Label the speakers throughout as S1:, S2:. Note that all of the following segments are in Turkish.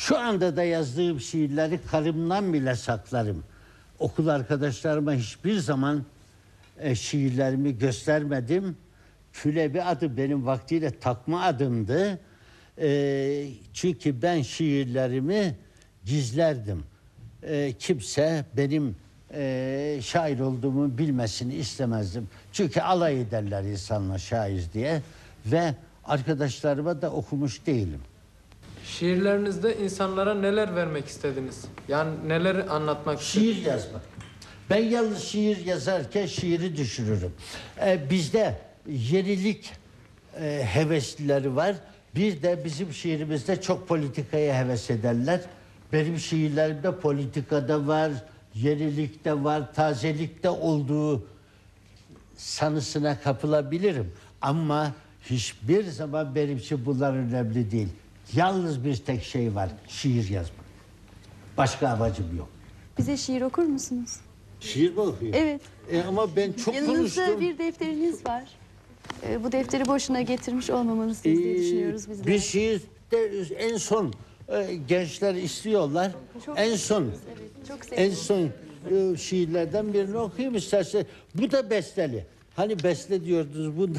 S1: Şu anda da yazdığım şiirleri karımdan bile saklarım. Okul arkadaşlarıma hiçbir zaman şiirlerimi göstermedim. Külebi adı benim vaktiyle takma adımdı. Çünkü ben şiirlerimi gizlerdim. Kimse benim şair olduğumu bilmesini istemezdim. Çünkü alay ederler insanla şair diye. Ve arkadaşlarıma da okumuş değilim.
S2: Şiirlerinizde insanlara neler vermek istediniz? Yani neler anlatmak istediniz?
S1: Şiir yazmak. Ben yalnız şiir yazarken şiiri düşürürüm. Bizde yenilik heveslileri var. Bir de bizim şiirimizde çok politikaya heves ederler. Benim şiirlerimde politikada var, yenilikte var, tazelikte olduğu sanısına kapılabilirim. Ama hiçbir zaman benim için bunlar önemli değil. Yalnız bir tek şey var, şiir yazmak. Başka amacım yok.
S3: Bize şiir okur musunuz?
S1: Şiir mi okuyayım?
S3: Evet.
S1: Ama ben çok
S3: Yanınızda
S1: konuştum.
S3: bir defteriniz var. Bu defteri boşuna getirmiş olmamalısınız diye düşünüyoruz biz de.
S1: Bir şiir de en son gençler istiyorlar.
S3: Çok
S1: en son
S3: Evet, çok
S1: en
S3: sevdim.
S1: son şiirlerden birini okuyayım isterse. Bu da besteli. Hani beste diyordunuz, bunda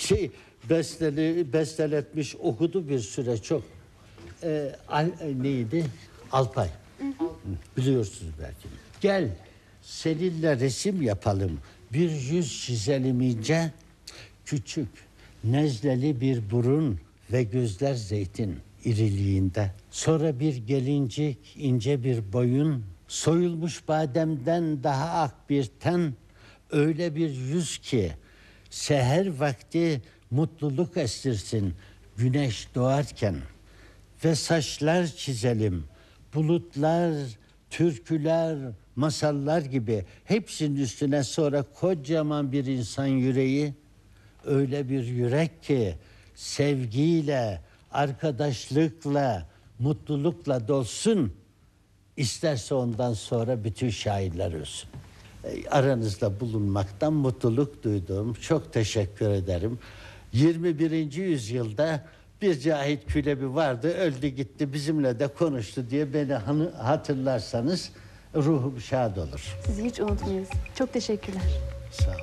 S1: besteletmiş, okudu bir süre çok. Neydi? Alpay. Biliyorsunuz belki. Gel seninle resim yapalım. Bir yüz çizelim ince. Küçük, nezleli bir burun ve gözler zeytin iriliğinde. Sonra bir gelincik, ince bir boyun, soyulmuş bademden daha ak bir ten, öyle bir yüz ki seher vakti mutluluk estirsin güneş doğarken. Ve saçlar çizelim, bulutlar, türküler, masallar gibi hepsinin üstüne sonra kocaman bir insan yüreği, öyle bir yürek ki sevgiyle, arkadaşlıkla, mutlulukla dolsun. İsterse ondan sonra bütün şairler ölsün. Aranızda bulunmaktan mutluluk duydum. Çok teşekkür ederim. 21. yüzyılda bir Cahit Külebi vardı, öldü gitti, bizimle de konuştu diye beni hatırlarsanız ruhum şad olur.
S3: Sizi hiç unutmayız. Çok teşekkürler.
S1: Sağ olun.